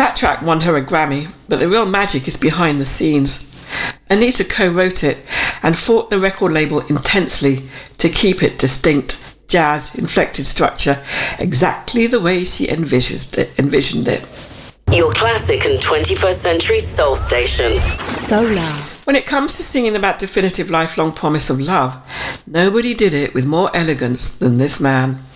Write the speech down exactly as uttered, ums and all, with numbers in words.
That track won her a Grammy, but the real magic is behind the scenes. Anita co-wrote it and fought the record label intensely to keep it distinct, jazz-inflected structure exactly the way she envisioned it. Envisioned it. Your classic and twenty-first century soul station. Solar. When it comes to singing about definitive lifelong promise of love, nobody did it with more elegance than this man.